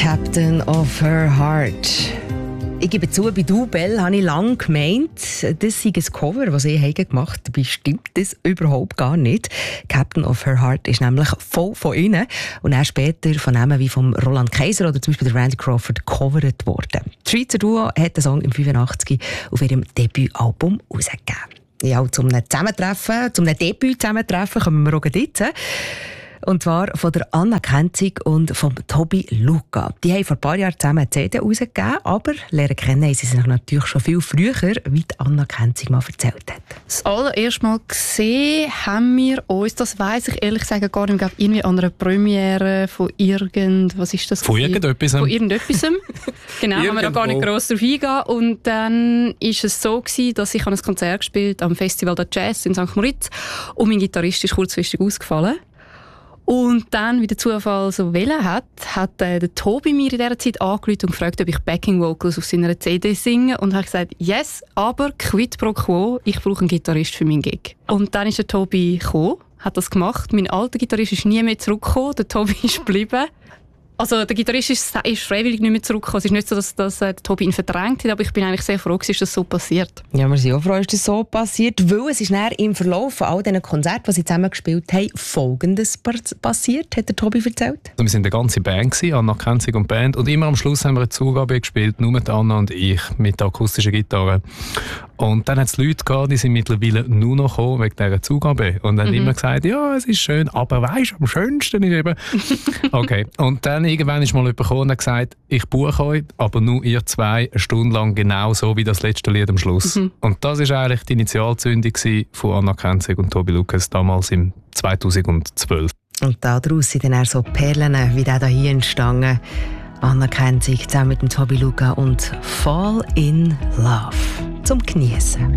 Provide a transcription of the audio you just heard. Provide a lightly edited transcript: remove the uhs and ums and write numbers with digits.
Captain of Her Heart. Ich gebe zu, bei «Du, Bell» habe ich lange gemeint, das sei ein Cover, das ich gemacht habe. Dabei stimmt das überhaupt gar nicht. «Captain of Her Heart» ist nämlich voll von ihnen und dann später von Namen wie vom Roland Kaiser oder zum Beispiel der Randy Crawford gecovert worden. Das Schweizer Duo hat den Song im 85 auf ihrem Debütalbum herausgegeben. Ja, zum Debüt-Zusammentreffen kommen wir auch jetzt. Und zwar von der Anna Kenzig und von Tobi Luca. Die haben vor ein paar Jahren zusammen eine CD herausgegeben, aber lernen kennen haben sie sich natürlich schon viel früher, wie die Anna Kenzig mal erzählt hat. Das allererste Mal gesehen haben wir uns, das weiss ich ehrlich gesagt gar nicht, irgendwie an einer Premiere von was ist das? Von irgendetwas. Von irgendetwas. Genau, haben wir da gar nicht gross drauf eingehen. Und dann war es so gewesen, dass ich an ein Konzert gespielt am Festival der Jazz in St. Moritz und mein Gitarrist ist kurzfristig ausgefallen. Und dann, wie der Zufall so wollen hat der Tobi mir in dieser Zeit angerufen und gefragt, ob ich Backing Vocals auf seiner CD singe. Und habe gesagt, yes, aber quid pro quo, ich brauche einen Gitarrist für meinen Gig. Und dann ist der Tobi gekommen, hat das gemacht. Mein alter Gitarrist ist nie mehr zurückgekommen, der Tobi ist geblieben. Also der Gitarrist ist freiwillig nicht mehr zurückgekommen. Es ist nicht so, dass der Tobi ihn verdrängt hat, aber ich bin eigentlich sehr froh, dass das so passiert. Ja, wir sind auch froh, dass das so passiert, weil es ist dann im Verlauf von all diesen Konzerten, die sie zusammen gespielt haben, Folgendes passiert, hat der Tobi erzählt. Wir waren eine ganze Band, Anna Kenzig und Band, und immer am Schluss haben wir eine Zugabe gespielt, nur mit Anna und ich, mit der akustischen Gitarre. Und dann hat es Leute gehabt, die sind mittlerweile nur noch gekommen wegen dieser Zugabe und haben immer gesagt, ja, es ist schön, aber weisst, am schönsten ist eben... Okay, und dann irgendwann ist mal jemand gekommen und hat gesagt, ich buche euch, aber nur ihr zwei eine Stunde lang genau so wie das letzte Lied am Schluss. Und das war eigentlich die Initialzündung von Anna Kenzig und Tobi Lucas damals im 2012. Und daraus sind dann auch so Perlen wie der hier entstanden. Anna Kenzig zusammen mit dem Tobi Luca und «Fall in Love» zum Geniessen.